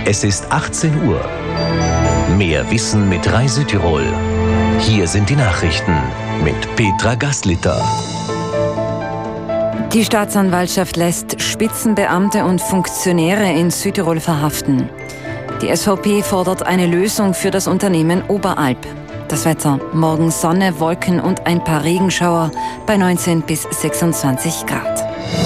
Es ist 18 Uhr. Mehr Wissen mit Rai Südtirol. Hier sind die Nachrichten mit Petra Gaslitter. Die Staatsanwaltschaft lässt Spitzenbeamte und Funktionäre in Südtirol verhaften. Die SVP fordert eine Lösung für das Unternehmen Oberalp. Das Wetter: morgen Sonne, Wolken und ein paar Regenschauer bei 19 bis 26 Grad.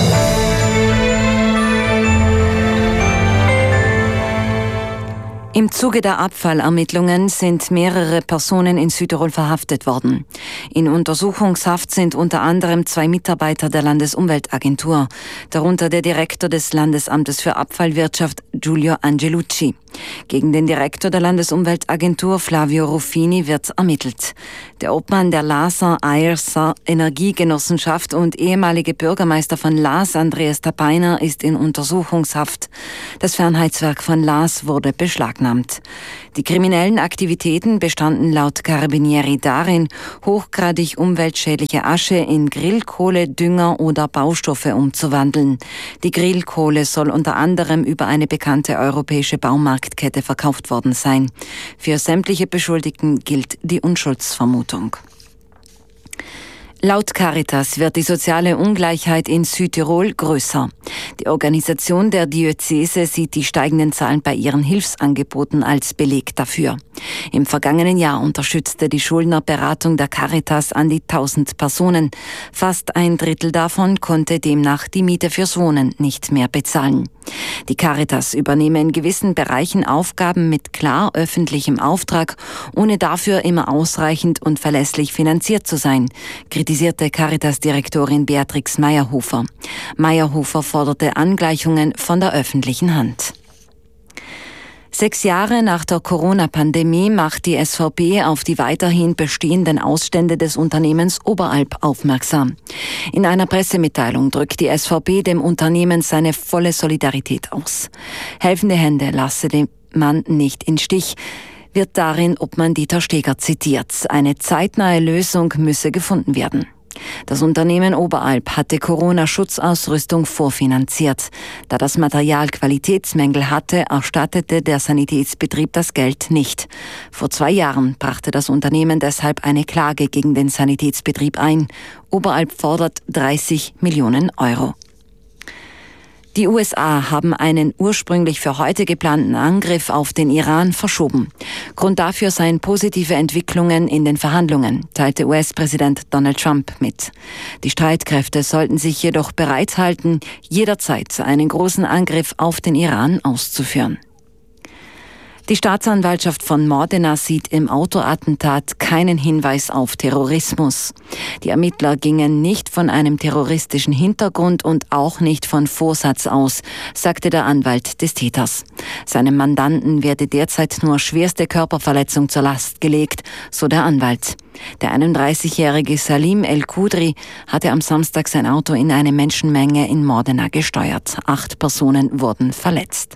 Im Zuge der Abfallermittlungen sind mehrere Personen in Südtirol verhaftet worden. In Untersuchungshaft sind unter anderem 2 Mitarbeiter der Landesumweltagentur, darunter der Direktor des Landesamtes für Abfallwirtschaft, Giulio Angelucci. Gegen den Direktor der Landesumweltagentur, Flavio Ruffini, wird ermittelt. Der Obmann der Laaser-Aierser Energiegenossenschaft und ehemalige Bürgermeister von Laas, Andreas Tapeiner, ist in Untersuchungshaft. Das Fernheizwerk von Laas wurde beschlagnahmt. Die kriminellen Aktivitäten bestanden laut Carabinieri darin, hochgradig umweltschädliche Asche in Grillkohle, Dünger oder Baustoffe umzuwandeln. Die Grillkohle soll unter anderem über eine bekannte europäische Baumarktkette verkauft worden sein. Für sämtliche Beschuldigten gilt die Unschuldsvermutung. Laut Caritas wird die soziale Ungleichheit in Südtirol größer. Die Organisation der Diözese sieht die steigenden Zahlen bei ihren Hilfsangeboten als Beleg dafür. Im vergangenen Jahr unterstützte die Schuldnerberatung der Caritas an die 1000 Personen. Fast ein Drittel davon konnte demnach die Miete fürs Wohnen nicht mehr bezahlen. Die Caritas übernehme in gewissen Bereichen Aufgaben mit klar öffentlichem Auftrag, ohne dafür immer ausreichend und verlässlich finanziert zu sein, kritisierte Caritas-Direktorin Beatrix Meyerhofer. Meyerhofer forderte Angleichungen von der öffentlichen Hand. 6 Jahre nach der Corona-Pandemie macht die SVP auf die weiterhin bestehenden Ausstände des Unternehmens Oberalp aufmerksam. In einer Pressemitteilung drückt die SVP dem Unternehmen seine volle Solidarität aus. Helfende Hände lasse den Mann nicht im Stich, wird darin Obmann Dieter Steger zitiert. Eine zeitnahe Lösung müsse gefunden werden. Das Unternehmen Oberalp hatte Corona-Schutzausrüstung vorfinanziert. Da das Material Qualitätsmängel hatte, erstattete der Sanitätsbetrieb das Geld nicht. Vor 2 Jahren brachte das Unternehmen deshalb eine Klage gegen den Sanitätsbetrieb ein. Oberalp fordert 30 Millionen Euro. Die USA haben einen ursprünglich für heute geplanten Angriff auf den Iran verschoben. Grund dafür seien positive Entwicklungen in den Verhandlungen, teilte US-Präsident Donald Trump mit. Die Streitkräfte sollten sich jedoch bereithalten, jederzeit einen großen Angriff auf den Iran auszuführen. Die Staatsanwaltschaft von Modena sieht im Autoattentat keinen Hinweis auf Terrorismus. Die Ermittler gingen nicht von einem terroristischen Hintergrund und auch nicht von Vorsatz aus, sagte der Anwalt des Täters. Seinem Mandanten werde derzeit nur schwerste Körperverletzung zur Last gelegt, so der Anwalt. Der 31-jährige Salim El-Kudri hatte am Samstag sein Auto in eine Menschenmenge in Modena gesteuert. 8 Personen wurden verletzt.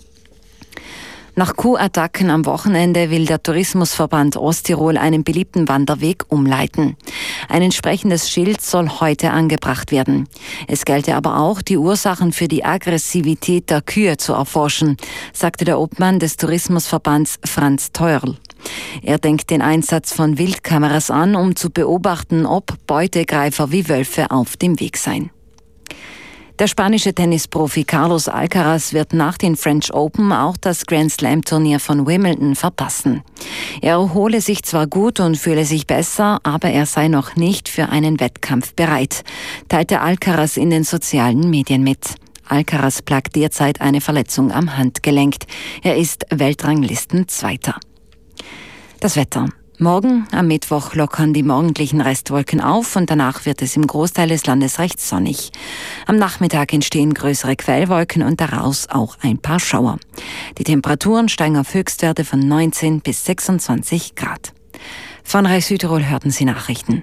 Nach Kuhattacken am Wochenende will der Tourismusverband Osttirol einen beliebten Wanderweg umleiten. Ein entsprechendes Schild soll heute angebracht werden. Es gelte aber auch, die Ursachen für die Aggressivität der Kühe zu erforschen, sagte der Obmann des Tourismusverbands Franz Teurl. Er denkt den Einsatz von Wildkameras an, um zu beobachten, ob Beutegreifer wie Wölfe auf dem Weg seien. Der spanische Tennisprofi Carlos Alcaraz wird nach den French Open auch das Grand-Slam-Turnier von Wimbledon verpassen. Er erhole sich zwar gut und fühle sich besser, aber er sei noch nicht für einen Wettkampf bereit, teilte Alcaraz in den sozialen Medien mit. Alcaraz plagt derzeit eine Verletzung am Handgelenk. Er ist Weltranglistenzweiter. Das Wetter. Morgen am Mittwoch lockern die morgendlichen Restwolken auf und danach wird es im Großteil des Landes recht sonnig. Am Nachmittag entstehen größere Quellwolken und daraus auch ein paar Schauer. Die Temperaturen steigen auf Höchstwerte von 19 bis 26 Grad. Von Rai Südtirol hörten Sie Nachrichten.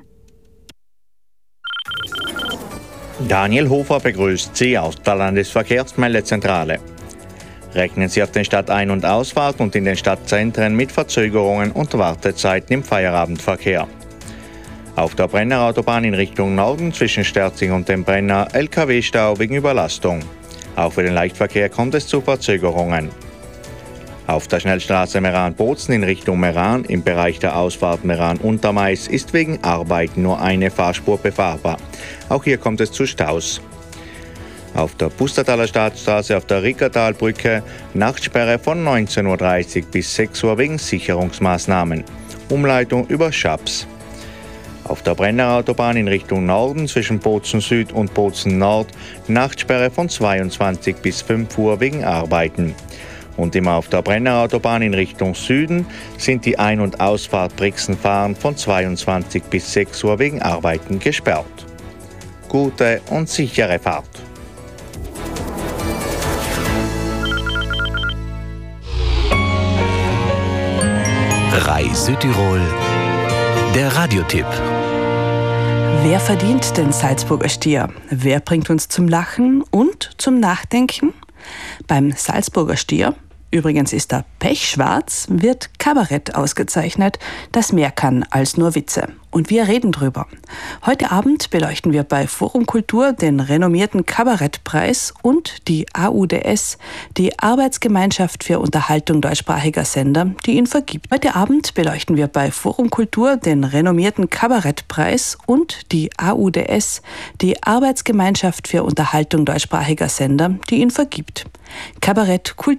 Daniel Hofer begrüßt Sie aus der Landesverkehrsmeldezentrale. Rechnen Sie auf den Stadtein- und Ausfahrt und in den Stadtzentren mit Verzögerungen und Wartezeiten im Feierabendverkehr. Auf der Brenner-Autobahn in Richtung Norden zwischen Sterzing und dem Brenner LKW-Stau wegen Überlastung. Auch für den Leichtverkehr kommt es zu Verzögerungen. Auf der Schnellstraße Meran-Bozen in Richtung Meran im Bereich der Ausfahrt Meran-Untermais ist wegen Arbeiten nur eine Fahrspur befahrbar. Auch hier kommt es zu Staus. Auf der Pustertaler Staatsstraße auf der Rickertalbrücke Nachtsperre von 19.30 Uhr bis 6 Uhr wegen Sicherungsmaßnahmen. Umleitung über Schaps. Auf der Brennerautobahn in Richtung Norden zwischen Bozen Süd und Bozen Nord Nachtsperre von 22 bis 5 Uhr wegen Arbeiten. Und immer auf der Brennerautobahn in Richtung Süden sind die Ein- und Ausfahrt Brixen-Fahren von 22 bis 6 Uhr wegen Arbeiten gesperrt. Gute und sichere Fahrt. RAI Südtirol, der Radiotipp. Wer verdient den Salzburger Stier? Wer bringt uns zum Lachen und zum Nachdenken? Beim Salzburger Stier, übrigens ist er pechschwarz, wird Kabarett ausgezeichnet, das mehr kann als nur Witze. Und wir reden drüber. Heute Abend beleuchten wir bei Forum Kultur den renommierten Kabarettpreis und die AUDS, die Arbeitsgemeinschaft für Unterhaltung deutschsprachiger Sender, die ihn vergibt. Heute Abend beleuchten wir bei Forum Kultur den renommierten Kabarettpreis und die AUDS, die Arbeitsgemeinschaft für Unterhaltung deutschsprachiger Sender, die ihn vergibt. Kabarett